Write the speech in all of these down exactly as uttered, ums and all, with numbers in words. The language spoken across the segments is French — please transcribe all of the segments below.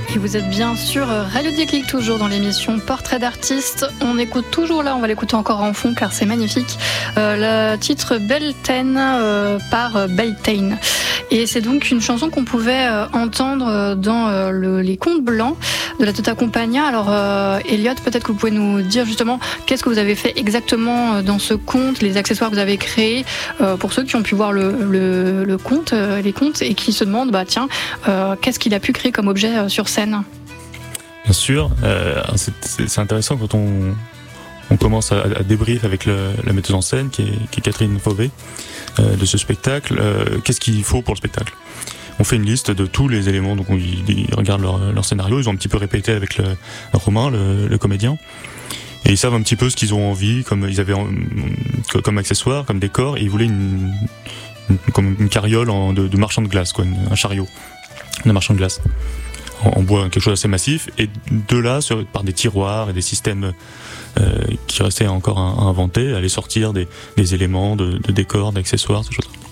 Et vous êtes bien sur Radio Déclic, toujours dans l'émission Portrait d'artiste. On écoute toujours là, on va l'écouter encore en fond car c'est magnifique. Euh, le titre Beltane euh, par Beltane. Et c'est donc une chanson qu'on pouvait euh, entendre dans euh, le, les contes blancs de la Tota Compagnia. Alors euh, Elliot, peut-être que vous pouvez nous dire justement qu'est-ce que vous avez fait exactement dans ce conte, les accessoires que vous avez créés euh, pour ceux qui ont pu voir le, le, le conte, euh, les contes et qui se demandent, bah tiens, euh, qu'est-ce qu'il a pu créer comme objet euh, sur scène. Bien sûr, euh, c'est, c'est, c'est intéressant quand on, on commence à, à débrief avec le, la metteuse en scène qui est, qui est Catherine Fauvet euh, de ce spectacle. Euh, qu'est-ce qu'il faut pour le spectacle ? On fait une liste de tous les éléments, donc on, ils, ils regardent leur, leur scénario, ils ont un petit peu répété avec le, Romain, le, le comédien, et ils savent un petit peu ce qu'ils ont envie, comme ils avaient comme accessoire, comme décor, et ils voulaient une, une, comme une carriole en, de, de marchand de glace, quoi, un chariot de marchand de glace. En bois, quelque chose d'assez massif, et de là, sur, par des tiroirs et des systèmes euh, qui restaient encore à, à inventer, aller sortir des, des éléments de, de décors, d'accessoires, ces choses-là.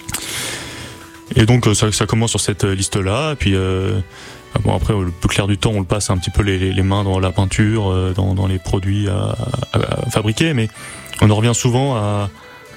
Et donc ça, ça commence sur cette liste-là, et puis euh, bon, après, le plus clair du temps, on le passe un petit peu les, les mains dans la peinture, dans, dans les produits à, à, à fabriquer, mais on en revient souvent à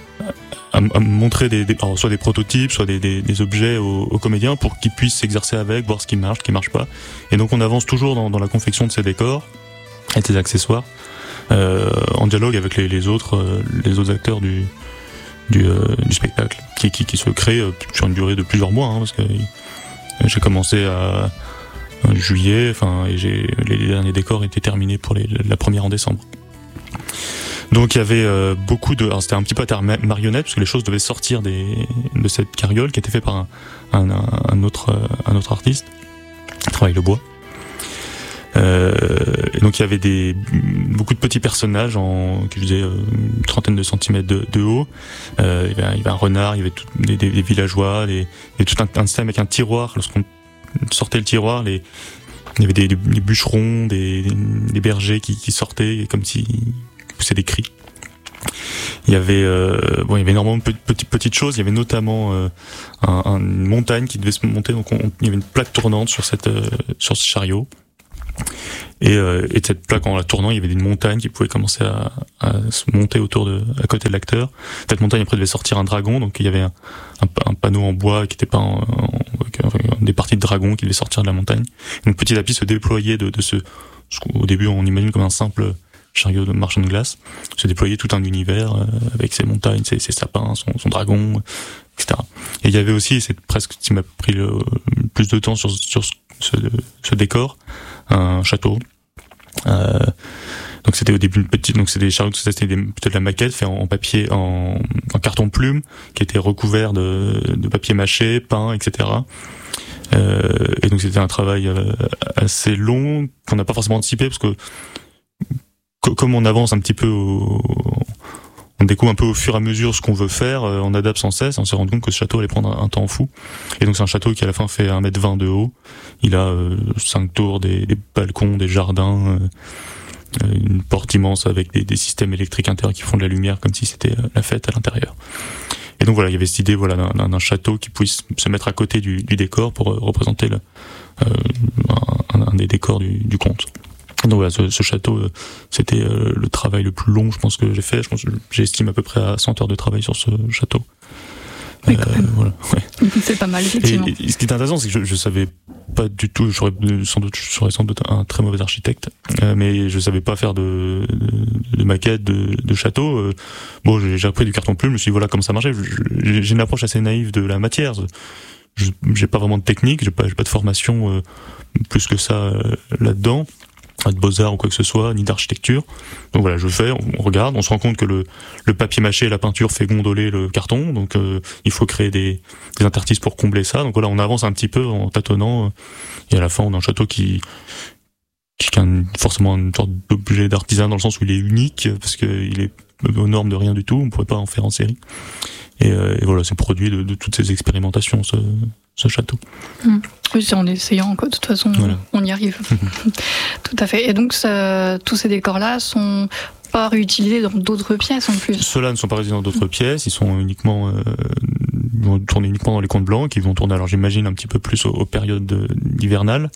à, à montrer des, des alors, soit des prototypes, soit des, des, des objets aux, aux comédiens pour qu'ils puissent s'exercer avec, voir ce qui marche, ce qui marche pas. Et donc on avance toujours dans, dans la confection de ces décors et de ces accessoires, euh, en dialogue avec les, les autres, euh, les autres acteurs du du, euh, du spectacle, qui, qui, qui se crée euh, sur une durée de plusieurs mois, hein, parce que euh, j'ai commencé à en juillet, enfin, et j'ai les derniers décors étaient terminés pour les, la première en décembre. Donc il y avait euh, beaucoup de... Alors c'était un petit peu à terre marionnette, parce que les choses devaient sortir des, de cette carriole qui était fait par un, un, un, autre, un autre artiste qui travaille le bois. Euh, et donc il y avait des, beaucoup de petits personnages en, qui faisaient euh, une trentaine de centimètres de, de haut. Euh, il, y avait, il y avait un renard, il y avait tout, des, des, des villageois, les, il y avait tout un, un système avec un tiroir. Lorsqu'on sortait le tiroir, les, il y avait des, des, des bûcherons, des, des bergers qui, qui sortaient comme si... c'est des cris. Il y avait, euh, bon, il y avait énormément de petites petites choses. Il y avait notamment euh, un, un, une montagne qui devait se monter. Donc, on, il y avait une plaque tournante sur cette, euh, sur ce chariot. Et, euh, et cette plaque, en la tournant, il y avait une montagne qui pouvait commencer à, à se monter autour de, à côté de l'acteur. Cette montagne après devait sortir un dragon. Donc, il y avait un, un, un panneau en bois qui était pas en, en, enfin, des parties de dragon qui devaient sortir de la montagne. Donc, petit à petit, se déployer de, de ce, au début, on imagine comme un simple chariot de marchand de glace, se déployait tout un univers euh, avec ses montagnes, ses, ses sapins, son, son dragon, et cetera. Et il y avait aussi, c'est presque ce qui m'a pris le, le plus de temps sur, sur ce, ce, ce décor, un château. Euh, donc c'était au début une petite, donc c'était des chariots, c'était des, peut-être la maquette fait en, en papier, en, en carton plume, qui était recouvert de, de papier mâché, peint, et cetera. Euh, et donc c'était un travail euh, assez long qu'on n'a pas forcément anticipé parce que comme on avance un petit peu, au, on découvre un peu au fur et à mesure ce qu'on veut faire, on adapte sans cesse, on s'est rendu compte que ce château allait prendre un, un temps fou. Et donc c'est un château qui à la fin fait un mètre vingt de haut, il a euh, cinq tours, des, des balcons, des jardins, euh, une porte immense avec des, des systèmes électriques intérieurs qui font de la lumière comme si c'était la fête à l'intérieur. Et donc voilà, il y avait cette idée voilà, d'un, d'un château qui puisse se mettre à côté du, du décor pour représenter le, euh, un, un des décors du, du conte. Donc voilà, ce, ce château, euh, c'était euh, le travail le plus long, je pense que j'ai fait. Je pense, j'estime à peu près à cent heures de travail sur ce château. Oui, quand même. Euh, voilà, ouais. C'est pas mal, effectivement. Et, et ce qui est intéressant, c'est que je, je savais pas du tout. J'aurais sans doute, je serais sans doute un très mauvais architecte, euh, mais je savais pas faire de, de, de maquette, de, de château. Euh, bon, j'ai, j'ai appris du carton plume. Je me suis dit voilà comment ça marchait. Je, j'ai une approche assez naïve de la matière. Je, j'ai pas vraiment de technique, j'ai pas, j'ai pas de formation euh, plus que ça euh, là-dedans. De beaux-arts ou quoi que ce soit, ni d'architecture. Donc voilà, je fais, on regarde, on se rend compte que le, le papier mâché et la peinture fait gondoler le carton, donc euh, il faut créer des, des interstices pour combler ça. Donc voilà, on avance un petit peu en tâtonnant, euh, et à la fin on a un château qui, qui a une, forcément une sorte d'objet d'artisan dans le sens où il est unique, parce qu'il est aux normes de rien du tout, on ne pourrait pas en faire en série. Et, euh, et voilà, c'est produit de, de toutes ces expérimentations, ce, ce château. Mmh. Oui, c'est en essayant, quoi. De toute façon, voilà. On y arrive. Tout à fait. Et donc, ça, tous ces décors-là sont pas réutilisés dans d'autres pièces en plus. Ceux-là ne sont pas réutilisés dans d'autres pièces. Ils sont uniquement, euh, ils vont tourner uniquement dans les contes blancs, qui vont tourner. Alors, j'imagine un petit peu plus aux, aux périodes de, hivernale,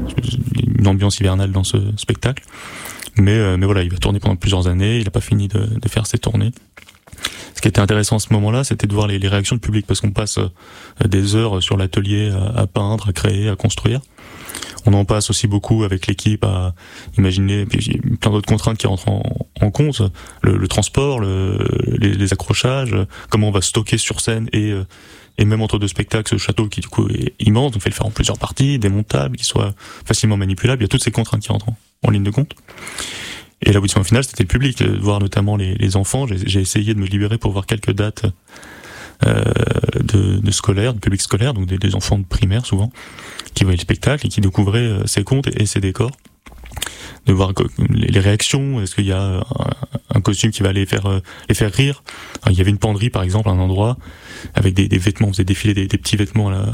une ambiance hivernale dans ce spectacle. Mais, euh, mais voilà, il va tourner pendant plusieurs années, il n'a pas fini de, de faire ses tournées. Ce qui était intéressant à ce moment-là, c'était de voir les, les réactions du public, parce qu'on passe euh, des heures sur l'atelier à, à peindre, à créer, à construire. On en passe aussi beaucoup avec l'équipe à imaginer, puis il y a plein d'autres contraintes qui rentrent en, en compte, le, le transport, le, les, les accrochages, comment on va stocker sur scène et, et même entre deux spectacles, ce château qui du coup est immense, donc il faut le faire en plusieurs parties, démontable, qui soit facilement manipulable, il y a toutes ces contraintes qui rentrent en, en ligne de compte. Et l'aboutissement final, c'était le public, de voir notamment les, les enfants. J'ai, j'ai essayé de me libérer pour voir quelques dates euh, de, de scolaires, de public scolaire, donc des, des enfants de primaire souvent, qui voyaient le spectacle et qui découvraient euh, ses contes et, et ses décors. De voir les, les réactions, est-ce qu'il y a un, un costume qui va les faire, euh, les faire rire. Alors, il y avait une penderie par exemple à un endroit, avec des, des vêtements, on faisait défiler des, des petits vêtements, là,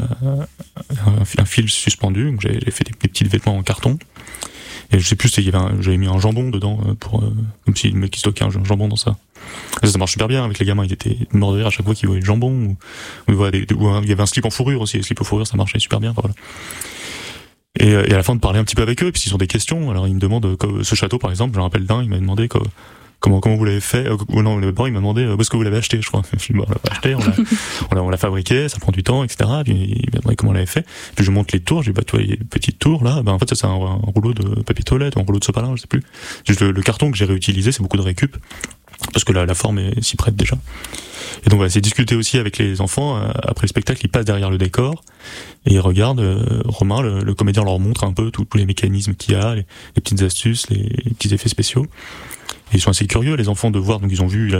un, un fil suspendu, donc j'ai, j'ai fait des, des petits vêtements en carton. Et je sais plus, il y avait un, j'avais mis un jambon dedans, pour, euh, comme si le mec qui stockait un jambon dans ça. Ça, ça marche super bien avec les gamins, ils étaient morts de rire à chaque fois qu'ils voyaient le jambon, ou, ou, voilà, des, ou un, il y avait un slip en fourrure aussi, les slips en fourrure ça marchait super bien, voilà. Et, et à la fin de parler un petit peu avec eux, puis ils ont des questions, alors ils me demandent, ce château par exemple, je me rappelle d'un, il m'a demandé quoi, comment comment vous l'avez fait, euh, ou non, d'abord il m'a demandé où est-ce que vous l'avez acheté, je crois. Je dis, bon, on l'a pas acheté, on l'a, on l'a, on l'a fabriqué, ça prend du temps, et cetera. Puis il m'a demandé comment on l'avait fait. Puis je lui montre les tours, je lui dis, bah tu vois, les petites tours là, bah en fait ça c'est un, un rouleau de papier toilette, un rouleau de sopalin, je sais plus. Juste le, le carton que j'ai réutilisé, c'est beaucoup de récup, parce que la, la forme est, s'y prête déjà. Et donc voilà, c'est discuter aussi avec les enfants. Euh, après le spectacle, ils passent derrière le décor et ils regardent. Euh, Romain, le, le comédien, leur montre un peu tous les mécanismes qu'il y a, les, les petites astuces, les, les petits effets spéciaux. Et ils sont assez curieux, les enfants, de voir. Donc ils ont vu la,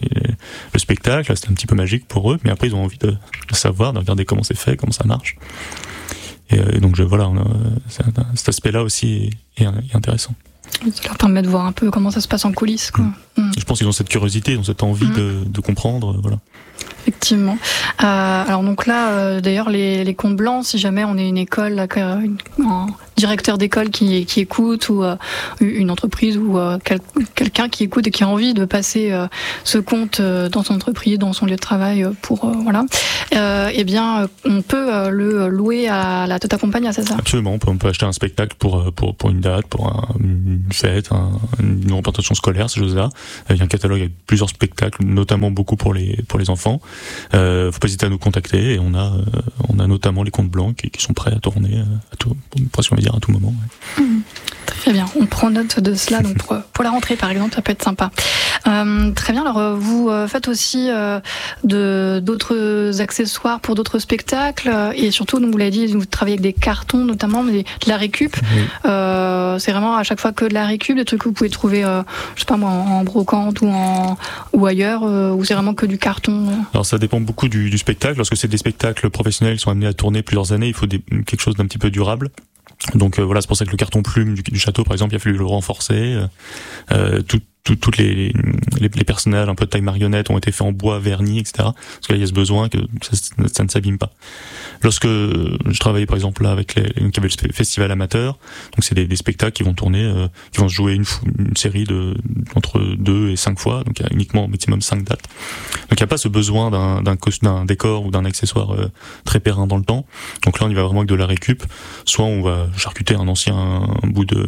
le spectacle, là, c'était un petit peu magique pour eux, mais après ils ont envie de, de savoir, de regarder comment c'est fait, comment ça marche. Et, euh, et donc je, voilà, on a, c'est un, cet aspect-là aussi est, est, est intéressant. Ça leur permet de voir un peu comment ça se passe en coulisses, quoi. Mmh. Mmh. Je pense qu'ils ont cette curiosité, ils ont cette envie mmh. de, de comprendre, voilà. Effectivement. Euh, alors donc là, euh, d'ailleurs, les, les contes blancs, si jamais on est une école, là, une, un directeur d'école qui, qui écoute, ou euh, une entreprise, ou euh, quel, quelqu'un qui écoute et qui a envie de passer euh, ce conte euh, dans son entreprise, dans son lieu de travail, pour euh, voilà, euh, eh bien, on peut euh, le louer à la Tota Compagnia, c'est ça ? Absolument. On peut, on peut acheter un spectacle pour pour pour une date, pour un, une fête, un, une représentation scolaire, ces choses-là. Il y a un catalogue avec plusieurs spectacles, notamment beaucoup pour les pour les enfants. Euh, faut pas hésiter à nous contacter, et on a euh, on a notamment les contes blancs qui, qui sont prêts à tourner à tout, presque on va dire à tout moment. Ouais. Mmh. Très bien, on prend note de cela, donc pour, pour la rentrée par exemple, ça peut être sympa. Euh, très bien, alors vous faites aussi euh, de, d'autres accessoires pour d'autres spectacles, et surtout, donc, vous l'avez dit, vous travaillez avec des cartons notamment, mais de la récup. Oui. Euh, c'est vraiment à chaque fois que de la récup, des trucs que vous pouvez trouver, euh, je sais pas moi, en brocante ou, en, ou ailleurs, euh, ou c'est vraiment que du carton euh... Alors ça dépend beaucoup du, du spectacle. Lorsque c'est des spectacles professionnels qui sont amenés à tourner plusieurs années, il faut des, quelque chose d'un petit peu durable. Donc euh, voilà, c'est pour ça que le carton plume du, du château, par exemple, il a fallu le renforcer. Euh, tout, tout, toutes les, les, les personnages un peu de taille marionnette ont été faits en bois verni, et cetera. Parce qu'il y a ce besoin que ça, ça ne s'abîme pas. Lorsque je travaillais par exemple là avec les, qui avait le festival amateur, donc c'est des, des spectacles qui vont tourner, euh, qui vont se jouer une, une série de entre deux et cinq fois, donc il y a uniquement au maximum cinq dates. Donc il n'y a pas ce besoin d'un, d'un, d'un décor ou d'un accessoire euh, très périn dans le temps. Donc là on y va vraiment avec de la récup. Soit on va charcuter un ancien un bout de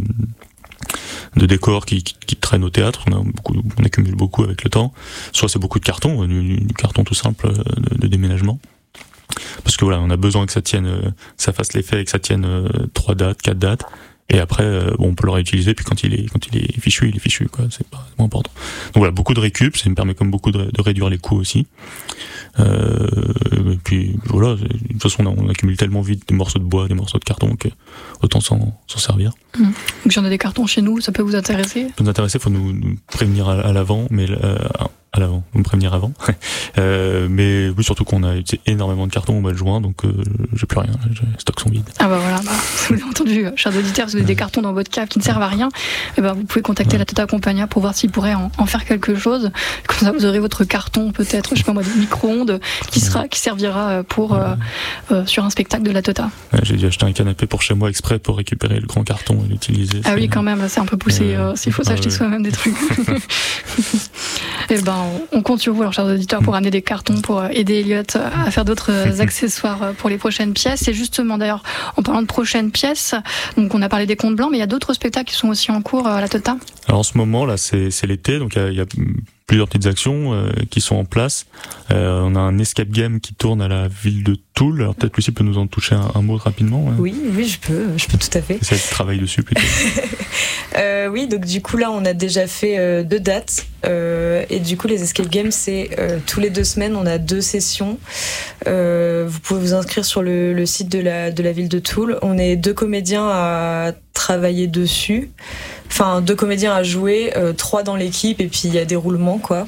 de décor qui, qui, qui traîne au théâtre, on a beaucoup, on accumule beaucoup avec le temps. Soit c'est beaucoup de carton, du, du carton tout simple de, de déménagement. Parce que voilà, on a besoin que ça tienne, euh, ça fasse l'effet et que ça tienne euh, trois dates, quatre dates. Et après, euh, bon, on peut le réutiliser. Puis quand il est, quand il est fichu, il est fichu, quoi. C'est pas moins important. Donc voilà, beaucoup de récup, ça me permet comme beaucoup de, de réduire les coûts aussi. Euh, et puis voilà, de toute façon, on, on accumule tellement vite des morceaux de bois, des morceaux de carton, que autant s'en, s'en servir. Mmh. Donc si on a des cartons chez nous, ça peut vous intéresser ? Ça peut nous intéresser, faut nous, nous prévenir à, à l'avant, mais euh, à l'avant, vous me prévenir avant. euh, mais oui, surtout qu'on a utilisé énormément de cartons au mois de juin, donc euh, j'ai plus rien, les stocks sont vides. Ah bah voilà, bah, vous avez entendu, chers auditeurs, vous avez des cartons dans votre cave qui ne servent à rien, et bah vous pouvez contacter ouais. la Tota Compagnia pour voir s'ils pourraient en, en faire quelque chose. Comme ça, vous aurez votre carton, peut-être, je sais pas moi, des micro-ondes, qui sera, qui servira pour euh, euh, sur un spectacle de la Tota. Ouais, j'ai dû acheter un canapé pour chez moi exprès pour récupérer le grand carton et l'utiliser. Ah oui, quand même, là, c'est un peu poussé. Euh, euh, s'il faut s'acheter ah ouais. soi-même des trucs. Et ben on, on compte sur vous, alors, chers auditeurs, pour amener des cartons, pour aider Elliot à faire d'autres accessoires pour les prochaines pièces. Et justement, d'ailleurs, en parlant de prochaines pièces, donc on a parlé des Contes Blancs, mais il y a d'autres spectacles qui sont aussi en cours à la Tota. Alors en ce moment, là, c'est, c'est l'été, donc il y, y a plusieurs petites actions euh, qui sont en place. Euh, on a un escape game qui tourne à la ville de Toul. Alors peut-être Lucie peut nous en toucher un, un mot rapidement. Hein. Oui, oui, je peux, je peux tout à fait. Essaye de travailler dessus plutôt. euh, oui, donc du coup là, on a déjà fait euh, deux dates. Euh, et du coup, les escape games, c'est euh, tous les deux semaines, on a deux sessions. Euh, vous pouvez vous inscrire sur le, le site de la, de la ville de Toul. On est deux comédiens à travailler dessus. Enfin, deux comédiens à jouer, euh, trois dans l'équipe, et puis il y a des roulements, quoi.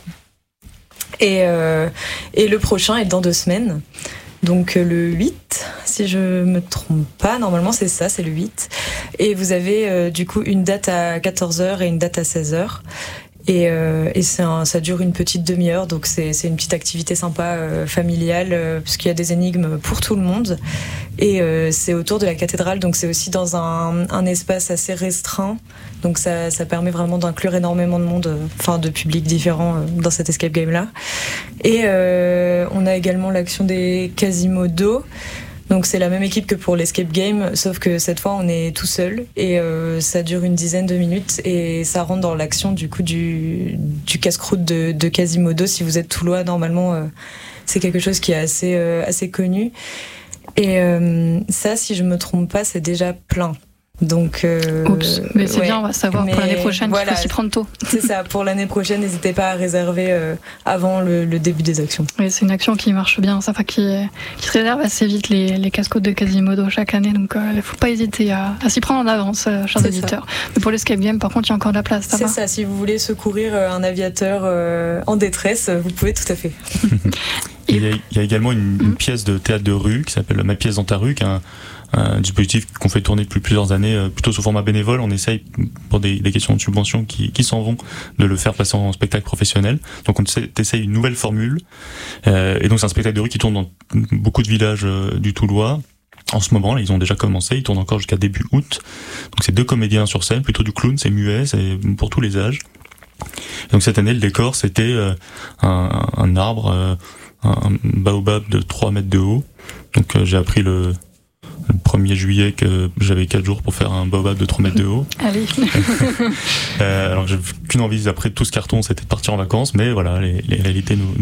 Et, euh, et le prochain est dans deux semaines. Donc euh, le huit, si je me trompe pas, normalement c'est ça, c'est le huit. Et vous avez euh, du coup une date à quatorze heures et une date à seize heures. Et, euh, et c'est un, ça dure une petite demi-heure, donc c'est, c'est une petite activité sympa, euh, familiale, euh, parce qu'il y a des énigmes pour tout le monde. Et euh, c'est autour de la cathédrale, donc c'est aussi dans un, un espace assez restreint. Donc ça, ça permet vraiment d'inclure énormément de monde, enfin euh, de publics différents euh, dans cet escape game-là. Et euh, on a également l'action des Quasimodo. Donc c'est la même équipe que pour l'escape game, sauf que cette fois on est tout seul et euh, ça dure une dizaine de minutes et ça rentre dans l'action du coup du, du casse-croûte de, de Quasimodo. Si vous êtes toulois, normalement euh, c'est quelque chose qui est assez, euh, assez connu. Et euh, ça, si je me trompe pas, c'est déjà plein. Donc, euh, Oups, mais c'est ouais. bien, on va savoir mais pour l'année prochaine, voilà, il faut s'y prendre tôt. C'est ça, pour l'année prochaine, n'hésitez pas à réserver euh, avant le, le début des actions. Oui, c'est une action qui marche bien, ça, enfin, qui, qui se réserve assez vite, les, les casse-côtes de Quasimodo chaque année, donc il euh, ne faut pas hésiter à, à s'y prendre en avance, euh, chers c'est auditeurs. Ça. Mais pour l'escape game, par contre, il y a encore de la place, ça C'est va. ça, si vous voulez secourir un aviateur euh, en détresse, vous pouvez tout à fait. il, y a, il y a également une, une pièce de théâtre de rue qui s'appelle Ma pièce dans ta rue, qui est un un dispositif qu'on fait tourner depuis plusieurs années, euh, plutôt sous format bénévole. On essaye, pour des, des questions de subvention qui, qui s'en vont, de le faire passer en spectacle professionnel. Donc on essaye une nouvelle formule. Euh, et donc c'est un spectacle de rue qui tourne dans beaucoup de villages euh, du Toulois. En ce moment, là, ils ont déjà commencé, ils tournent encore jusqu'à début août. Donc c'est deux comédiens sur scène, plutôt du clown, c'est muet, c'est pour tous les âges. Donc cette année, le décor, c'était euh, un, un arbre, euh, un baobab de trois mètres de haut. Donc euh, j'ai appris le le premier juillet que j'avais quatre jours pour faire un baobab de trois mètres de haut. Allez. euh, alors j'avais qu'une envie après tout ce carton, c'était de partir en vacances, mais voilà, les, les réalités nous, nous